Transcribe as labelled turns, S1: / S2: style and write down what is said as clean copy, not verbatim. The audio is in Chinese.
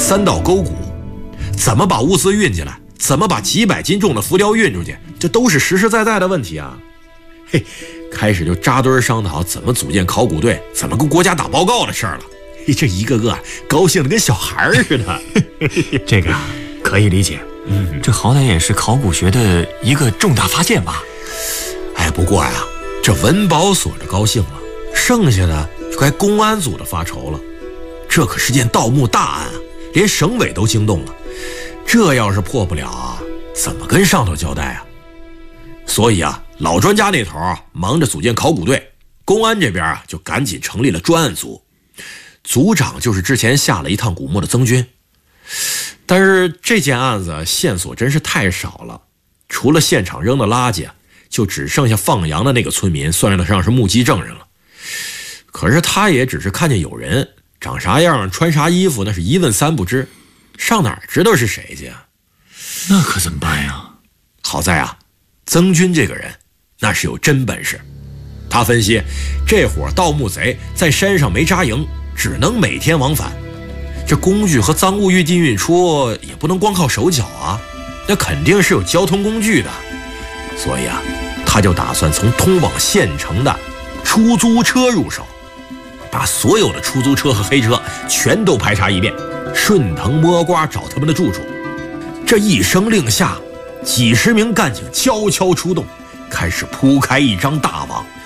S1: 3道沟谷，怎么把物资运进来，怎么把几百斤重的浮雕运出去，这都是实实在在的问题啊。嘿，开始就扎堆商讨怎么组建考古队，怎么跟国家打报告的事儿了。嘿，这一个个高兴的跟小孩似的。
S2: 这个可以理解，这好歹也是考古学的一个重大发现吧。
S1: 哎，不过呀，这文保所的高兴了，剩下的就该公安组的发愁了。这可是件盗墓大案啊，连省委都惊动了。这要是破不了啊，怎么跟上头交代啊？所以啊，老专家那头忙着组建考古队，公安这边啊就赶紧成立了专案组，组长就是之前下了一趟古墓的曾军。但是这件案子线索真是太少了，除了现场扔的垃圾，就只剩下放羊的那个村民算得上是目击证人了。可是他也只是看见有人，长啥样穿啥衣服那是一问三不知，上哪儿知道是谁去啊？
S2: 那可怎么办呀？
S1: 好在啊，曾军这个人那是有真本事。他分析，这伙盗墓贼在山上没扎营，只能每天往返，这工具和赃物运进运出也不能光靠手脚啊，那肯定是有交通工具的。所以啊，他就打算从通往县城的出租车入手，把所有的出租车和黑车全都排查一遍，顺藤摸瓜找他们的住处。这一声令下，几十名干警悄悄出动，开始铺开一张大网，